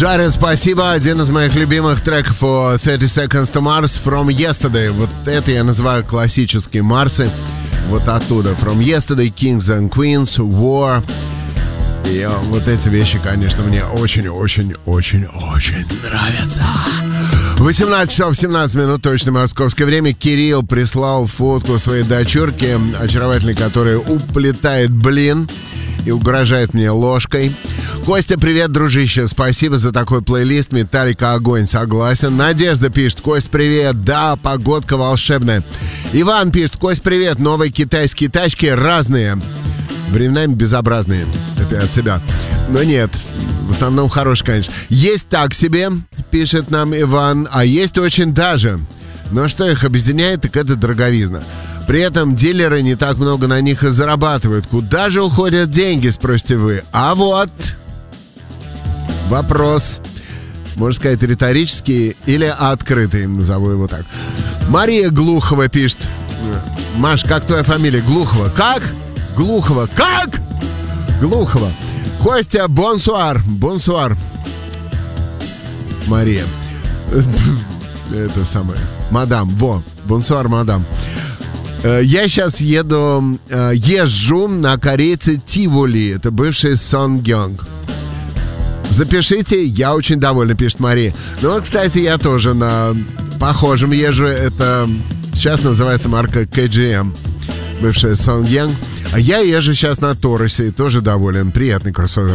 Джаред, спасибо. Один из моих любимых треков 30 Seconds to Mars, From Yesterday. Вот это я называю классические Марсы. Вот оттуда. From Yesterday, Kings and Queens, War. И вот эти вещи, конечно, мне очень-очень-очень-очень нравятся. 18 часов 17 минут, точно московское время. Кирилл прислал фотку своей дочурки, очаровательной, которая уплетает блин и угрожает мне ложкой. Костя, привет, дружище. Спасибо за такой плейлист. Металлика, огонь, согласен. Надежда пишет: Кость, привет. Да, погодка волшебная. Иван пишет: Кость, привет. Новые китайские тачки разные, временами безобразные. Это от себя. Но нет, в основном хорошие, конечно. Есть так себе, пишет нам Иван, а есть очень даже. Но что их объединяет, так это дороговизна. При этом дилеры не так много на них и зарабатывают. Куда же уходят деньги, спросите вы? А вот вопрос, можно сказать, риторический или открытый, назову его так. Мария Глухова пишет: Маш, как твоя фамилия? Глухова. Как? Глухова. Как? Глухова. Костя, бонсуар. Бонсуар. Мария. Это самое. Мадам. Во. Бонсуар, мадам. Я сейчас езжу на корейце Тиволи. Это бывший Сонгёнг. Запишите, я очень довольна, пишет Мария. Ну, кстати, я тоже на похожем езжу. Это сейчас называется марка KGM. Бывшая Сонгёнг. А я езжу сейчас на Торусе и тоже доволен. Приятный кроссовер.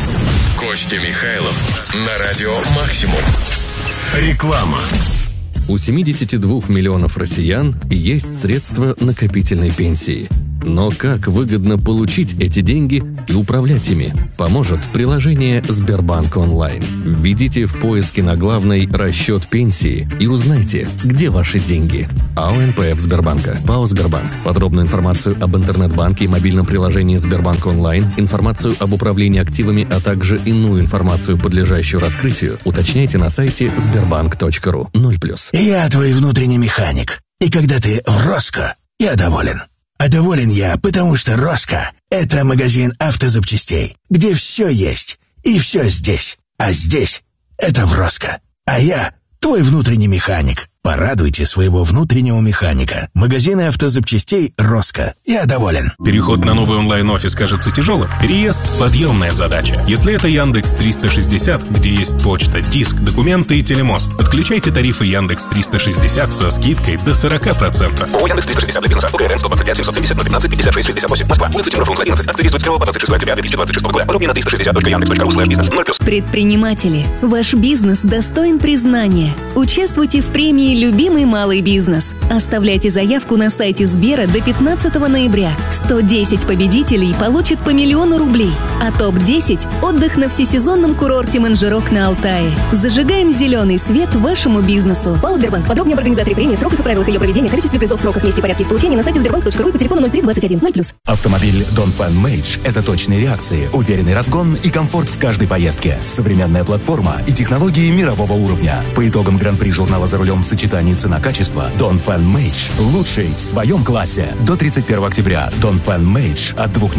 Костя Михайлов на радио «Максимум». Реклама. У 72 миллионов россиян есть средства накопительной пенсии. Но как выгодно получить эти деньги и управлять ими, поможет приложение Сбербанк онлайн. Введите в поиске на главной «Расчет пенсии» и узнайте, где ваши деньги. АО НПФ Сбербанка. ПАО Сбербанк. Подробную информацию об интернет-банке и мобильном приложении Сбербанк онлайн, информацию об управлении активами, а также иную информацию, подлежащую раскрытию, уточняйте на сайте sberbank.ru. 0+. Я твой внутренний механик. И когда ты в Роско, я доволен. А доволен я, потому что Роско – это магазин автозапчастей, где все есть и все здесь. А здесь – это в Роско. А я – твой внутренний механик. Порадуйте своего внутреннего механика. Магазины автозапчастей «Роско». Я доволен. Переход на новый онлайн-офис кажется тяжелым? Реестр – подъемная задача. Если это Яндекс 360, где есть почта, диск, документы и телемост, отключайте тарифы Яндекс 360 со скидкой до 40%. ООО Яндекс 360 для бизнеса. УГРН 125 770 015 56 68. Москва. Улица Тимиров, 11. Акция действует с 1 по 26 октября 2026 года. Подробнее на 360.яндекс.ру/бизнес. 0+. Предприниматели, ваш бизнес достоин признания. Участвуйте в премии «Любимый малый бизнес». Оставляйте заявку на сайте Сбера до 15 ноября. 110 победителей получат по 1 000 000 рублей. А топ-10 – отдых на всесезонном курорте Манжирок на Алтае. Зажигаем зеленый свет вашему бизнесу. ПАО «Сбербанк». Подробнее об организаторе премии, сроках и правилах ее проведения, количестве призов, сроках, месте и порядке их получения на сайте sberbank.ru и по телефону 0321 0+. Автомобиль Dongfeng Mage – это точные реакции, уверенный разгон и комфорт в каждой поездке. Современная платформа и технологии мирового уровня. По итогам Гран-при журнала «За рулем» в сочетании цена-качество, Dongfeng Mage – лучший в своем классе. До 31 октября Dongfeng Mage от 2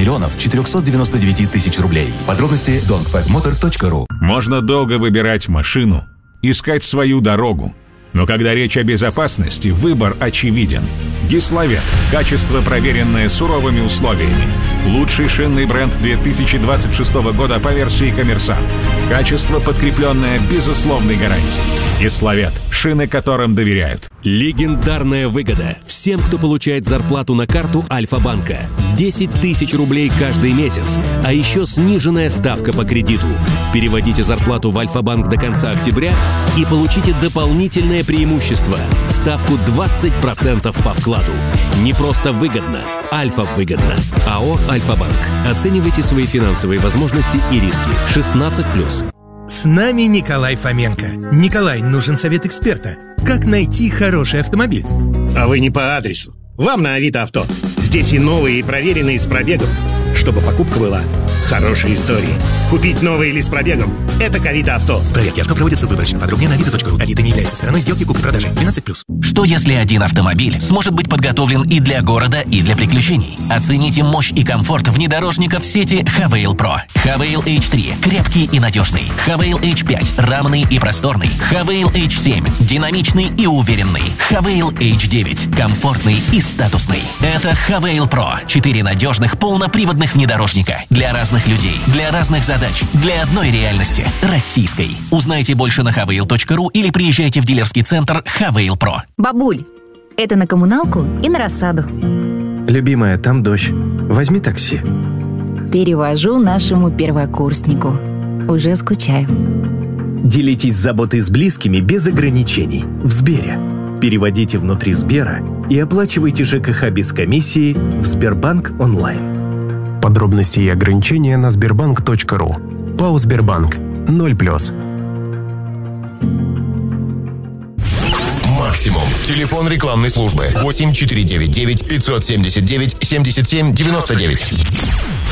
499 000 рублей. Подробности dongfengmotor.ru. Можно долго выбирать машину, искать свою дорогу. Но когда речь о безопасности, выбор очевиден. Гисловет. Качество, проверенное суровыми условиями. Лучший шинный бренд 2026 года по версии «Коммерсант». Качество, подкрепленное безусловной гарантией. Гисловет. Шины, которым доверяют. Легендарная выгода всем, кто получает зарплату на карту Альфа-банка. 10 000 рублей каждый месяц, а еще сниженная ставка по кредиту. Переводите зарплату в Альфа-банк до конца октября и получите дополнительное преимущество – ставку 20% по вкладу. Не просто выгодно, Альфа-выгодно. АО «Альфа-банк». Оценивайте свои финансовые возможности и риски. 16+. С нами Николай Фоменко. Николай, нужен совет эксперта. Как найти хороший автомобиль? А вы не по адресу. Вам на Авито Авто. Здесь и новые, и проверенные с пробегом. Чтобы покупка была хорошие истории. Купить новый или с пробегом – это Авито Авто. Проверки авто проводятся выборочно. Подробнее на avito.ru. Авито не является стороной сделки купли-продажи. 12+. Что если один автомобиль сможет быть подготовлен и для города, и для приключений? Оцените мощь и комфорт внедорожников сети Havail Pro. Havail H3 – крепкий и надежный. Havail H5 – рамный и просторный. Havail H7 – динамичный и уверенный. Havail H9 – комфортный и статусный. Это Havail Pro. 4 надежных полноприводных внедорожника. Для разных людей, для разных задач, для одной реальности – российской. Узнайте больше на havail.ru или приезжайте в дилерский центр Havail Pro. Бабуль, это на коммуналку и на рассаду. Любимая, там дождь. Возьми такси. Перевожу нашему первокурснику. Уже скучаю. Делитесь заботой с близкими без ограничений. В Сбере. Переводите внутри Сбера и оплачивайте ЖКХ без комиссии в Сбербанк онлайн. Подробности и ограничения на sberbank.ru. ПАО «Сбербанк». 0+. Максимум. Телефон рекламной службы 8499 579 77 99.